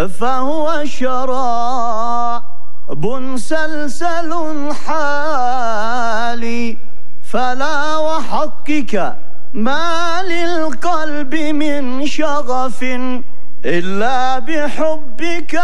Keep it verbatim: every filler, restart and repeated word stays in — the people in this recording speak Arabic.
فهو شراب سلسل حالي، فلا وحقك ما للقلب من شغف إلا بحبك.